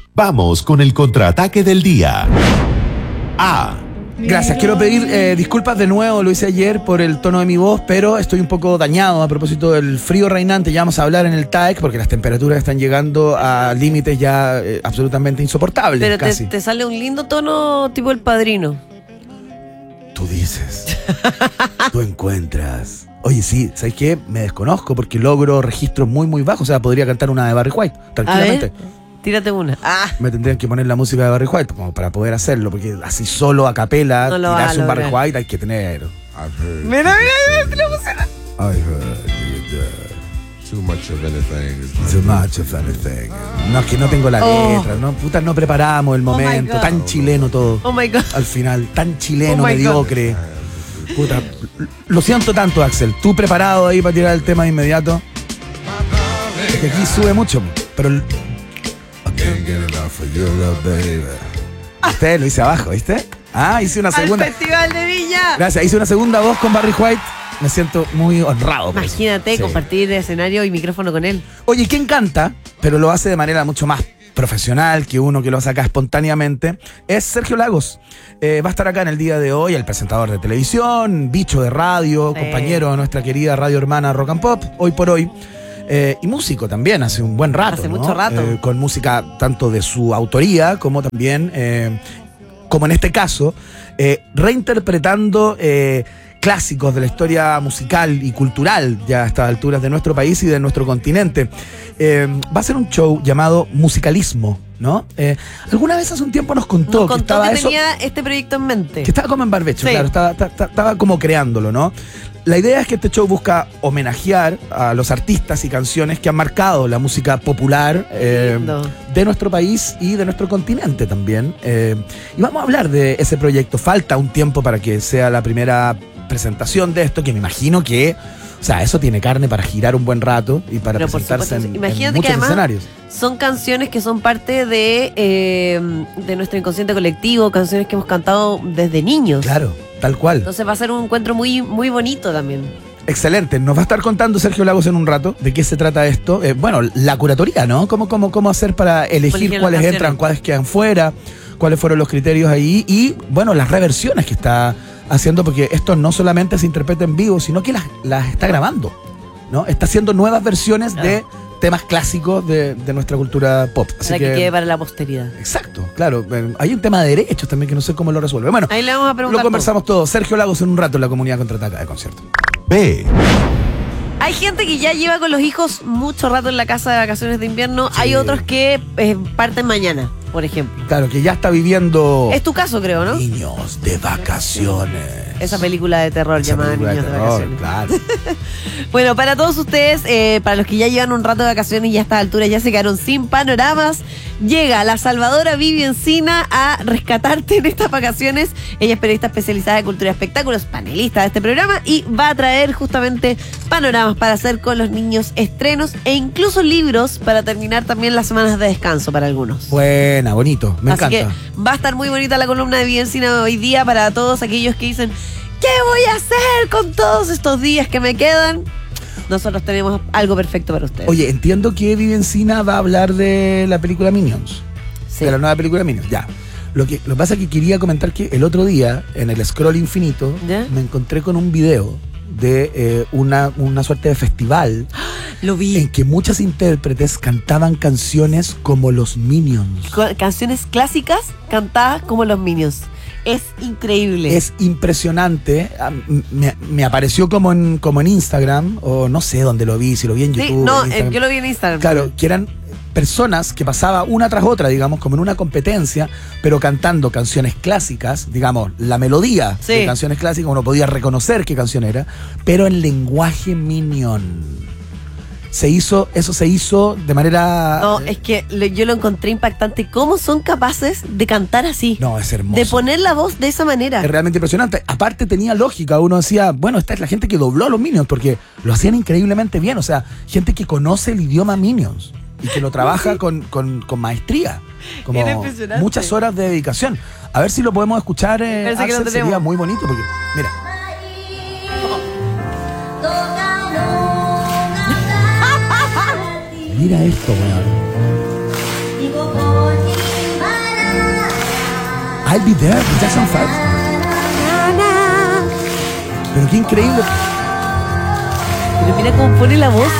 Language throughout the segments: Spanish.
Vamos con el contraataque del día. Gracias, quiero pedir disculpas de nuevo, lo hice ayer por el tono de mi voz, pero estoy un poco dañado a propósito del frío reinante. Ya vamos a hablar en el TAEC porque las temperaturas están llegando a límites ya absolutamente insoportables. Pero casi. te sale un lindo tono tipo El Padrino. Tú dices, tú encuentras. Oye, sí, ¿sabes qué? Me desconozco porque logro registros muy, muy bajos. O sea, podría cantar una de Barry White, tranquilamente. A ver, tírate una. Me tendrían que poner la música de Barry White como para poder hacerlo, porque así solo a capela, No lo vas a tirarse un Barry lograr. White hay que tener. Mira, te lo pusieron. I've heard Too much of anything. too much of anything. No, es que no tengo la letra, no, puta, no preparamos el my momento, God. tan chileno todo. Oh my God. Al final, tan chileno, Oh my mediocre. Puta, lo siento tanto, Axel. ¿Tú preparado ahí para tirar el tema de inmediato? Es que aquí sube mucho, pero... Can't get enough of your love, baby. Usted lo hice abajo, ¿viste? Hice una Al segunda. Festival de Viña. Gracias, hice una segunda voz con Barry White. Me siento muy honrado. por eso. Imagínate Sí. compartir escenario y micrófono con él. Oye, ¿quién canta? Pero lo hace de manera mucho más profesional que uno que lo saca espontáneamente. Es Sergio Lagos. Va a estar acá en el día de hoy, el presentador de televisión, bicho de radio, Sí. compañero de nuestra querida radio hermana Rock and Pop, hoy por hoy. Y músico también, hace un buen rato. Hace ¿no? mucho rato. Con música tanto de su autoría como también, como en este caso, reinterpretando clásicos de la historia musical y cultural ya a estas alturas de nuestro país y de nuestro continente. Va a ser un show llamado Musicalismo, ¿no? Alguna vez hace un tiempo nos contó, Nos que contó estaba que eso, tenía este proyecto en mente. que estaba como en barbecho, Sí. claro, estaba como creándolo, ¿no? La idea es que este show busca homenajear a los artistas y canciones que han marcado la música popular Lindo. de nuestro país y de nuestro continente también. Y vamos a hablar de ese proyecto. Falta un tiempo para que sea la primera presentación de esto, que me imagino que, o sea, eso tiene carne para girar un buen rato y para Pero por presentarse supuesto, en imagínate muchos que además escenarios. son canciones que son parte de nuestro inconsciente colectivo, canciones que hemos cantado desde niños. Claro, tal cual. Entonces va a ser un encuentro muy, muy bonito también. Excelente, nos va a estar contando Sergio Lagos en un rato de qué se trata esto. Bueno, la curatoría, ¿no? ¿Cómo hacer para elegir Elegir las cuáles canciones. entran, cuáles quedan fuera, cuáles fueron los criterios ahí y, bueno, las reversiones que está haciendo, porque esto no solamente se interpreta en vivo, sino que las está grabando, ¿no? Está haciendo nuevas versiones de temas clásicos de nuestra cultura pop. Así Para que quede para la posteridad. Exacto, claro. Hay un tema de derechos también que no sé cómo lo resuelve. Bueno, Ahí le vamos a preguntar. lo conversamos todo. Sergio Lagos en un rato en la Comunidad Contraataca de Concierto. B. Hay gente que ya lleva con los hijos mucho rato en la casa de vacaciones de invierno. Hay otros que parten mañana, por ejemplo. Claro, que ya está viviendo Es tu caso, creo, ¿no? Niños de Vacaciones. Esa película de terror Esa llamada película Niños de terror, Vacaciones. Claro. Bueno, para todos ustedes, para los que ya llevan un rato de vacaciones y a estas alturas ya se quedaron sin panoramas, llega la Salvadora Vivi Encina a rescatarte en estas vacaciones. Ella es periodista especializada en cultura y espectáculos, panelista de este programa y va a traer justamente panoramas para hacer con los niños, estrenos e incluso libros para terminar también las semanas de descanso para algunos. Buena, bonito. Me Así encanta. que va a estar muy bonita la columna de Vivi Encina hoy día para todos aquellos que dicen, ¿qué voy a hacer con todos estos días que me quedan? Nosotros tenemos algo perfecto para ustedes. Oye, entiendo que Vivi Encina va a hablar de la película Minions. Sí. De la nueva película Minions, ya. Lo que pasa es que quería comentar que el otro día, en el scroll infinito, ¿Ya? me encontré con un video de una suerte de festival Lo vi. en que muchas intérpretes cantaban canciones como los Minions. Canciones clásicas cantadas como los Minions. Es increíble. Es impresionante. Me apareció como en Instagram, o no sé dónde lo vi, si lo vi en Sí, YouTube. no, en Instagram. yo lo vi en Instagram. Claro, que eran personas que pasaba una tras otra, digamos, como en una competencia, pero cantando canciones clásicas, digamos, la melodía Sí. de canciones clásicas, uno podía reconocer qué canción era, pero en lenguaje Minion. Eso se hizo de manera... No, es que yo lo encontré impactante. ¿Cómo son capaces de cantar así? No, es hermoso. De poner la voz de esa manera. Es realmente impresionante. Aparte tenía lógica. Uno decía, bueno, esta es la gente que dobló a los Minions, porque lo hacían increíblemente bien. O sea, gente que conoce el idioma Minions y que lo trabaja con maestría. Como Era impresionante. muchas horas de dedicación. A ver si lo podemos escuchar, Parece que lo Axel, tenemos. sería muy bonito, porque, mira. Mira esto, weón. I'll Be There, de Jackson 5. Pero qué increíble. Pero mira cómo pone la voz.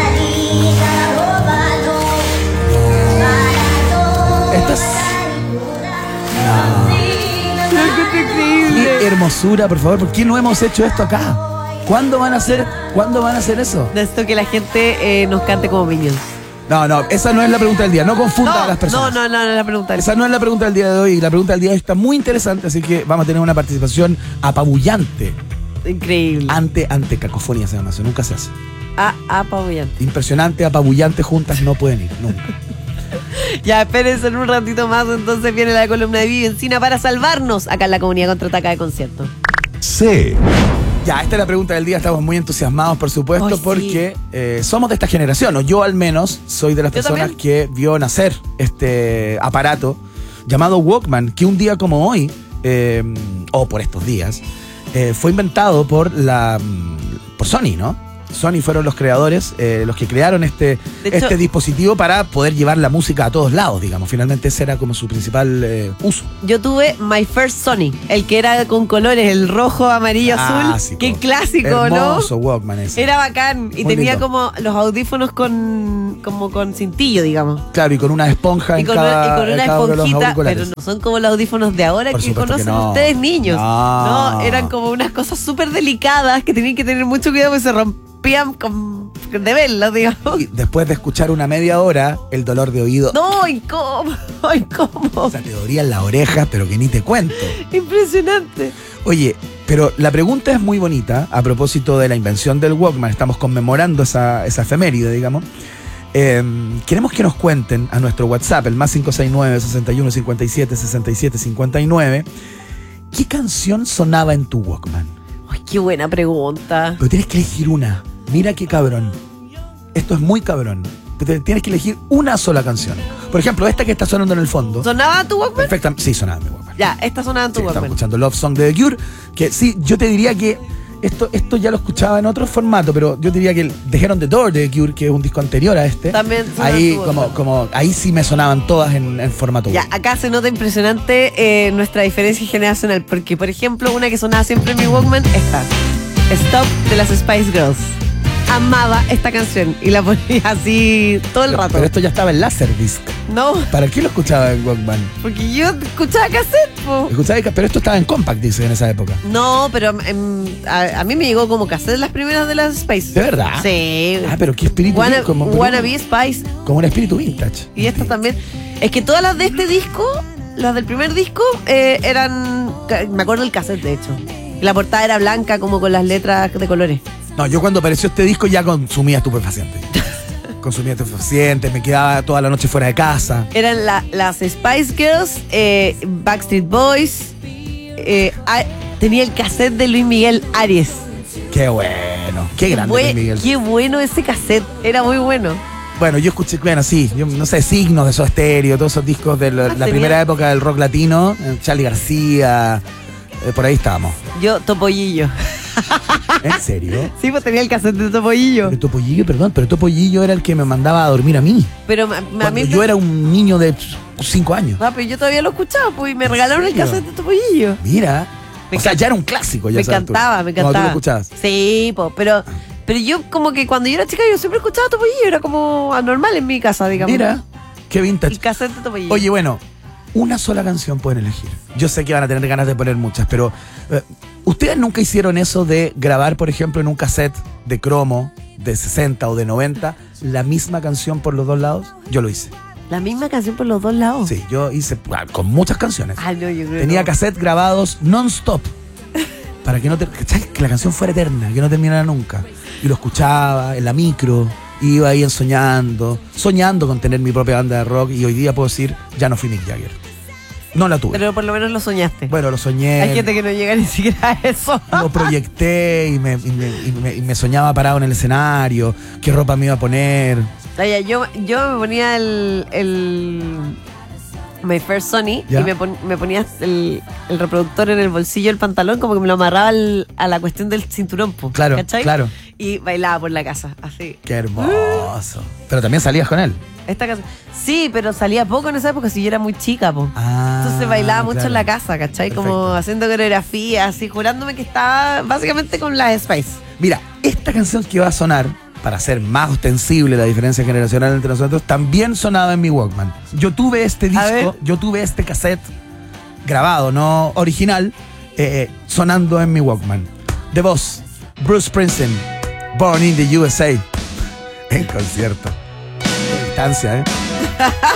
Esto es... Increíble. Qué hermosura, por favor. ¿Por qué no hemos hecho esto acá? ¿Cuándo van a hacer eso? De esto que la gente nos cante como Minions. No, esa no es la pregunta del día. No confunda a las personas. No, es la pregunta. Esa no es la pregunta del día de hoy. La pregunta del día de hoy está muy interesante, así que vamos a tener una participación apabullante. Increíble. Ante cacofonía se llama eso. Nunca se hace. Apabullante. Impresionante, apabullante juntas no pueden ir. Nunca. Ya, espérense en un ratito más, entonces viene la columna de Vivi Encina para salvarnos acá en la comunidad contraataca de concierto. C. Ya, esta es la pregunta del día. Estamos muy entusiasmados, por supuesto, Ay, sí. porque somos de esta generación, o yo al menos soy de las Yo personas también. que vio nacer este aparato llamado Walkman, que un día como hoy, o por estos días, fue inventado por Sony, ¿no? Sony fueron los creadores, los que crearon De hecho, este dispositivo para poder llevar la música a todos lados, digamos. Finalmente ese era como su principal uso. yo tuve My First Sony, el que era con colores, el rojo, amarillo, azul. Clásico. Qué clásico, Hermoso ¿no? Walkman ese. Era bacán y Muy tenía lindo. como los audífonos como con cintillo, digamos. Claro, y con una esponja Y en con cada, una en cada uno de los esponjita, auriculares. pero no son como los audífonos de ahora Por que supuesto conocen que no. ustedes niños. No. Eran como unas cosas súper delicadas que tenían que tener mucho cuidado porque se rompían de verlos, digamos. Y después de escuchar una media hora, el dolor de oído. No, incómodo, incómodo. O sea, te dolían las orejas, pero que ni te cuento. Impresionante. Oye, pero la pregunta es muy bonita a propósito de la invención del Walkman. Estamos conmemorando esa efeméride, digamos. Queremos que nos cuenten a nuestro WhatsApp, el más 569-6157-6759, ¿qué canción sonaba en tu Walkman? Ay, qué buena pregunta. Pero tienes que elegir una. Mira qué cabrón. Esto es muy cabrón. Tienes que elegir una sola canción. Por ejemplo, esta que está sonando en el fondo. ¿Sonaba tu Walkman? Perfecta. Sí, sonaba en mi Walkman. Ya, esta sonaba en tu Sí, estamos Walkman. escuchando Love Song de The Cure. Que sí, yo te diría que esto ya lo escuchaba en otro formato, pero yo diría que el The Head on the Door de The Cure, que es un disco anterior a este. También sonaba ahí en tu Walkman. ahí sí me sonaban todas en formato Ya, Walkman. acá se nota impresionante nuestra diferencia generacional, porque por ejemplo, una que sonaba siempre en mi Walkman, esta, Stop de las Spice Girls. Amaba esta canción y la ponía así todo el rato. Pero esto ya estaba en Laserdisc. No, ¿Para qué lo escuchaba en Walkman? porque yo escuchaba cassette, po. Pero esto estaba en Compact, dice, en esa época. No, pero a mí me llegó como cassette las primeras de las Spice. ¿De verdad? Sí. Ah, pero qué espíritu. Wannabe Spice. Como un espíritu vintage. Y estas también. Es que todas las de este disco, las del primer disco, eran. Me acuerdo del cassette, de hecho. Y la portada era blanca, como con las letras de colores. No, yo cuando apareció este disco ya consumía estupefacientes. Me quedaba toda la noche fuera de casa. Eran las Spice Girls, Backstreet Boys. Tenía el cassette de Luis Miguel Aries. Qué bueno, qué grande Luis Miguel. Qué bueno ese cassette, era muy bueno. Bueno, yo escuché, yo no sé, Signos de Soda Stereo, todos esos discos de la tenía- primera época del rock latino, Charly García, por ahí estábamos. Yo, Topollillo. ¿En serio? Sí, pues tenía el cassette de Topollillo. Pero Topollillo, perdón, pero Topollillo era el que me mandaba a dormir a mí. Pero a Cuando mí yo era un niño de 5 años. Ah, pero yo todavía lo escuchaba, pues, y me regalaron el serio? cassette de Topollillo. Mira. Me O sea, encanta- ya era un clásico. Ya Me sabes tú. encantaba, me Cuando tú lo encantaba. escuchabas. Sí, pues, pero yo como que cuando yo era chica yo siempre escuchaba Topollillo, era como anormal en mi casa, digamos. Mira, qué vintage. El cassette de Topollillo. Oye, bueno, una sola canción pueden elegir. Yo sé que van a tener ganas de poner muchas, pero ¿ustedes nunca hicieron eso de grabar, por ejemplo, en un cassette de cromo de 60 o de 90 la misma canción por los dos lados? Yo lo hice. La misma canción por los dos lados. Sí, yo hice con muchas canciones. Ah, no, yo creo Tenía no. cassette grabados non-stop para que que la canción fuera eterna, que no terminara nunca. Y lo escuchaba en la micro, iba ahí soñando con tener mi propia banda de rock, y hoy día puedo decir, ya no fui Mick Jagger. No la tuve. Pero por lo menos lo soñaste. Bueno, lo soñé. Hay gente que no llega ni siquiera a eso. Lo proyecté y me soñaba parado en el escenario, qué ropa me iba a poner. Oye, yo me ponía My First Sony, Ya. y me ponía el reproductor en el bolsillo del pantalón, como que me lo amarraba a la cuestión del cinturón, po, Claro, ¿cachai? claro. Y bailaba por la casa, así. Qué hermoso. Pero también salías con él. Esta casa. Sí, pero salía poco en esa época si yo era muy chica, po. Entonces bailaba mucho claro. en la casa, ¿cachai? Como Perfecto. haciendo coreografía, así, jurándome que estaba básicamente con las Spice. Mira, esta canción que va a sonar, para hacer más ostensible la diferencia generacional entre nosotros, también sonaba en mi Walkman. Yo tuve este A ver. disco, yo tuve este cassette grabado, no original, sonando en mi Walkman. The Boss, Bruce Springsteen, Born in the USA, en concierto. A distancia, ¿eh?